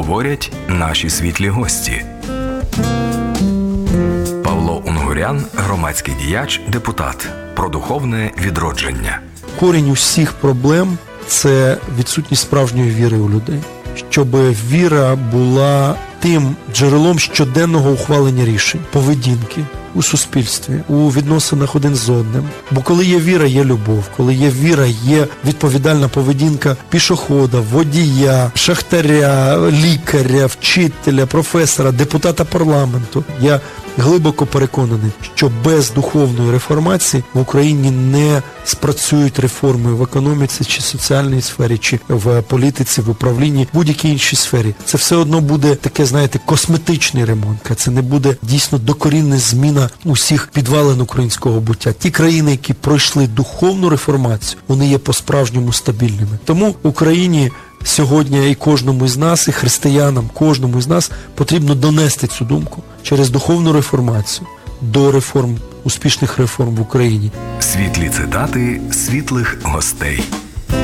говорять наші світлі гості. Павло Унгурян, громадський діяч, депутат. Про духовне відродження. Корінь усіх проблем – це відсутність справжньої віри у людей. Щоб віра була тим джерелом щоденного ухвалення рішень, поведінки у суспільстві, у відносинах один з одним. Бо коли є віра, є любов. Коли є віра, є відповідальна поведінка пішохода, водія, шахтаря, лікаря, вчителя, професора, депутата парламенту. Я глибоко переконаний, що без духовної реформації в Україні не спрацюють реформи в економіці чи соціальній сфері, чи в політиці, в управлінні, в будь-якій іншій сфері. Це все одно буде таке, знаєте, косметичний ремонт. Це не буде дійсно докорінна зміна усіх підвалин українського буття. Ті країни, які пройшли духовну реформацію, вони є по-справжньому стабільними. Тому Україні сьогодні і кожному із нас, і християнам, кожному із нас потрібно донести цю думку через духовну реформацію до реформ, успішних реформ в Україні. Світлі цитати світлих гостей.